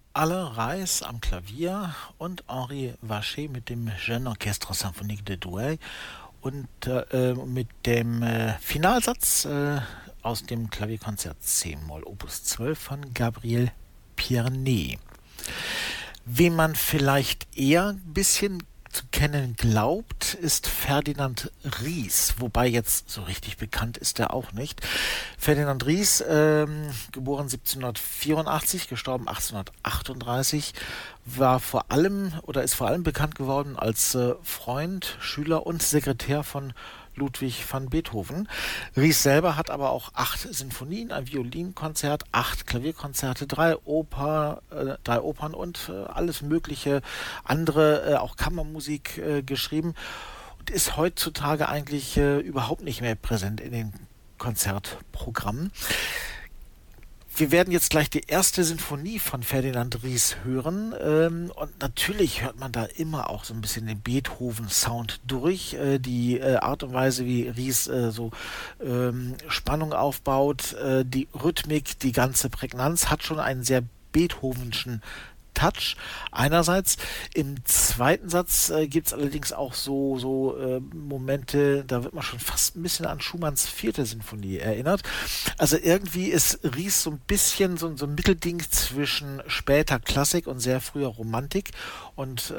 Alain Reis am Klavier und Henri Vacher mit dem Jeune Orchestre Symphonique de Douai und mit dem Finalsatz aus dem Klavierkonzert C-Moll Opus 12 von Gabriel Pierné. Wen man vielleicht eher ein bisschen zu kennen glaubt, ist Ferdinand Ries, wobei jetzt so richtig bekannt ist er auch nicht. Ferdinand Ries, geboren 1784, gestorben 1838, war vor allem oder ist vor allem bekannt geworden als Freund, Schüler und Sekretär von Ludwig van Beethoven. Ries selber hat aber auch 8 Sinfonien, ein Violinkonzert, 8 Klavierkonzerte, drei Opern und alles mögliche andere, auch Kammermusik geschrieben und ist heutzutage eigentlich überhaupt nicht mehr präsent in den Konzertprogrammen. Wir werden jetzt gleich die erste Sinfonie von Ferdinand Ries hören. Und natürlich hört man da immer auch so ein bisschen den Beethoven-Sound durch. Die Art und Weise, wie Ries Spannung aufbaut, die Rhythmik, die ganze Prägnanz hat schon einen sehr Beethovenschen Touch. Einerseits. Im zweiten Satz gibt es allerdings auch so Momente, da wird man schon fast ein bisschen an Schumanns vierte Sinfonie erinnert. Also irgendwie ist Ries so ein bisschen so ein Mittelding zwischen später Klassik und sehr früher Romantik. Und